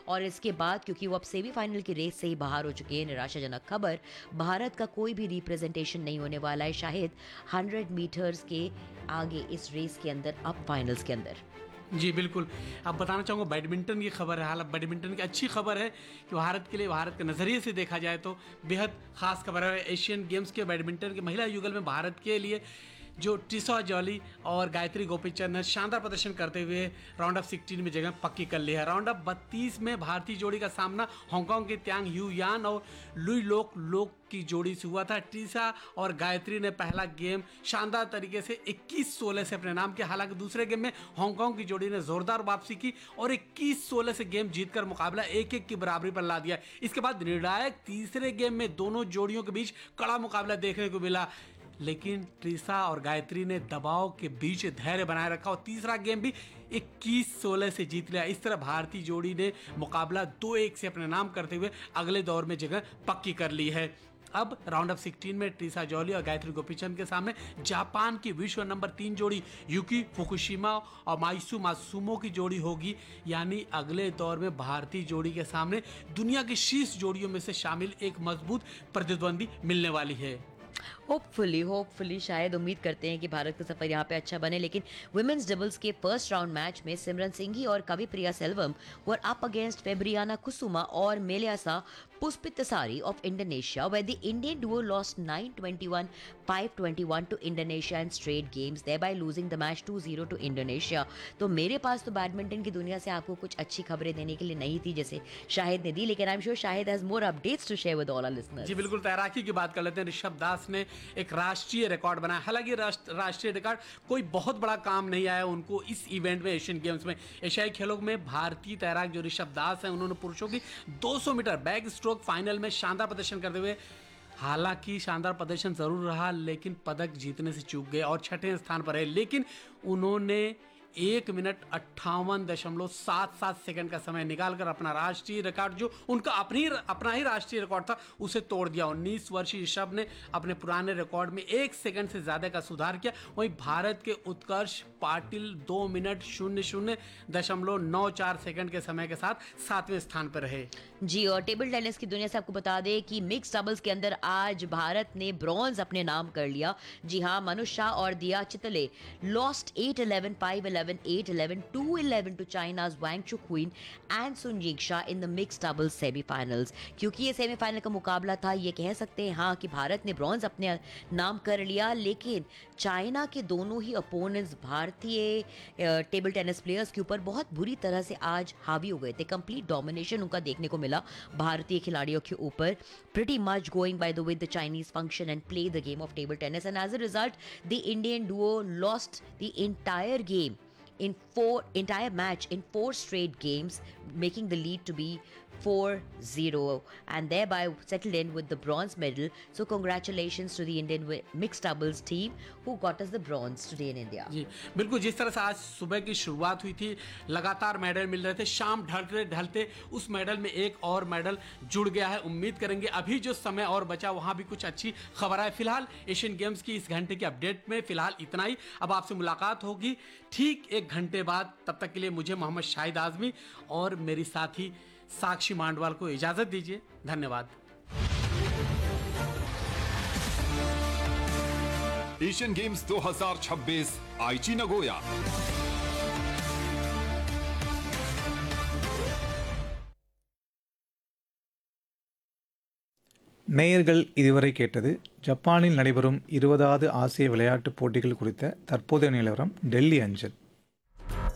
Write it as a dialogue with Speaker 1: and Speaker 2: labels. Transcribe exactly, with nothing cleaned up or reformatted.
Speaker 1: और इसके बाद क्योंकि वो अब सेमीफाइनल की रेस से ही बाहर हो चुके हैं, निराशाजनक खबर, भारत का कोई भी रिप्रेजेंटेशन नहीं होने वाला है शायद हंड्रेड मीटर्स के आगे इस रेस के अंदर, अब फाइनल्स के अंदर।
Speaker 2: जी बिल्कुल। अब बताना चाहूँगा बैडमिंटन की खबर है। हालांकि बैडमिंटन की अच्छी खबर है कि भारत के लिए, भारत के नज़रिए से देखा जाए तो बेहद खास खबर है। एशियन गेम्स के बैडमिंटन के महिला युगल में भारत के लिए जो ट्रिसा जॉली और गायत्री गोपीचंद ने शानदार प्रदर्शन करते हुए राउंड ऑफ सिक्सटीन में जगह पक्की कर ली है। राउंड ऑफ बत्तीस में भारतीय जोड़ी का सामना हांगकांग के त्यांग ह्यू यान और लुई लोक लोक की जोड़ी से हुआ था। ट्रिसा और गायत्री ने पहला गेम शानदार तरीके से इक्कीस सोलह से अपने नाम किया। हालांकि दूसरे गेम में हांगकांग की जोड़ी ने जोरदार वापसी की और इक्कीस सोलह से गेम जीतकर मुकाबला एक एक की बराबरी पर ला दिया। इसके बाद निर्णायक तीसरे गेम में दोनों जोड़ियों के बीच कड़ा मुकाबला देखने को मिला, लेकिन ट्रिसा और गायत्री ने दबाव के बीच धैर्य बनाए रखा और तीसरा गेम भी इक्कीस सोलह से जीत लिया। इस तरह भारतीय जोड़ी ने मुकाबला दो एक से अपने नाम करते हुए अगले दौर में जगह पक्की कर ली है। अब राउंड ऑफ सिक्सटीन में ट्रिसा जॉली और गायत्री गोपीचंद के सामने जापान की विश्व नंबर तीन जोड़ी यूकी फुकुशिमा और माइसू मासुमो की जोड़ी होगी। यानी अगले दौर में भारतीय जोड़ी के सामने दुनिया की शीर्ष जोड़ियों में से शामिल एक मजबूत प्रतिद्वंदी मिलने वाली है।
Speaker 1: होपफुली होपफुली शायद उम्मीद करते हैं कि भारत का सफर यहाँ पे अच्छा बने। लेकिन वुमेन्स डबल्स के फर्स्ट राउंड मैच में सिमरन सिंघी और कविप्रिया सेल्वम वर अप अगेंस्ट फेब्रियाना कुसुमा और मेलियासा पुष्पितसारी of Indonesia, where the Indian duo lost nine twenty-one five twenty-one to Indonesia in straight games, thereby losing the match two zero to Indonesia। तो मेरे पास तो badminton की दुनिया से आपको कुछ अच्छी खबरें देने के लिए नहीं थी जैसे शाहिद ने दी, लेकिन I am sure Shahid has more updates to share with all our listeners.
Speaker 2: जी बिल्कुल। तैराकी की बात कर लेते हैं। ऋषभ दास ने एक राष्ट्रीय रिकॉर्ड बनाया। हालांकि राष्ट्रीय रिकॉर्ड कोई बहुत बड़ा काम नहीं आया उनको इस इवेंट में, एशियन गेम्स में। एशियाई खेलों में भारतीय तैराक जो ऋषभ दास हैं, उन्होंने पुरुषों की दो सौ मीटर बैक स्ट्रोक फाइनल में शानदार प्रदर्शन करते हुए, हालांकि शानदार प्रदर्शन जरूर रहा लेकिन पदक जीतने से चूक गए और छठे स्थान पर है। लेकिन उन्होंने एक मिनट अट्ठावन दशमलव सात सात सेकंड का समय निकालकर अपना राष्ट्रीय रिकॉर्ड, जो उनका अपनी अपना ही राष्ट्रीय रिकॉर्ड था, उसे तोड़ दिया। उन्नीस वर्षीय ऋषभ ने अपने पुराने रिकॉर्ड में एक सेकंड से ज्यादा का सुधार किया। वहीं भारत के उत्कर्ष पाटिल दो मिनट शून्य शून्य दशमलव नौ चार सेकंड के समय के साथ सातवें स्थान पर रहे।
Speaker 1: जी, और टेबल टेनिस की दुनिया से आपको बता दें कि मिक्स डबल्स के अंदर आज भारत ने ब्रॉन्ज अपने नाम कर लिया। जी हाँ, मनुष शाह और दिया चितले lost at eleven five eleven eight eleven two eleven to China's Wang Chuqin and Sun Yingxia in the mixed doubles semi-finals। क्योंकि ये सेमीफाइनल का मुकाबला था, ये कह सकते हैं हाँ कि भारत ने ब्रॉन्ज अपने नाम कर लिया, लेकिन चाइना के दोनों ही अपोनेंट्स भारतीय टेबल टेनिस प्लेयर्स के ऊपर बहुत बुरी तरह से आज हावी हो गए थे। कंप्लीट डोमिनेशन उनका देखने को मिला भारतीय खिलाड़ियों के ऊपर, pretty much going by the way the Chinese function and play the game of table tennis, and as a result the Indian duo lost the entire game in four entire match in four straight games, making the lead to be four zero and thereby settled in with the bronze medal. So congratulations to the Indian mixed doubles team who got us the bronze today in India।
Speaker 2: जी बिल्कुल। जिस तरह से आज सुबह की शुरुआत हुई थी, लगातार मेडल मिल रहे थे, शाम ढलते ढलते उस मेडल में एक और मेडल जुड़ गया है। उम्मीद करेंगे अभी जो समय और बचा वहाँ भी कुछ अच्छी खबर आए। फिलहाल एशियन गेम्स की इस घंटे के अपडेट में फिलहाल इतना ही। अब आपसे मुलाकात होगी ठीक एक घंटे बाद। तब तक के लिए मुझे मोहम्मद शाहिद आजमी और मेरी साथी साक्षी मांडवाल को इजाजत दीजिए। धन्यवाद।
Speaker 3: एशियन गेम्स दो हज़ार छब्बीस आईची नगोया।
Speaker 4: நேயர்கள் இதுவரை கேட்டது ஜப்பானில் நடைபெறும் இருபதாவது ஆசிய விளையாட்டுப் போட்டிகள் குறித்த தற்போதைய நிலவரம் டெல்லி அஞ்சல்.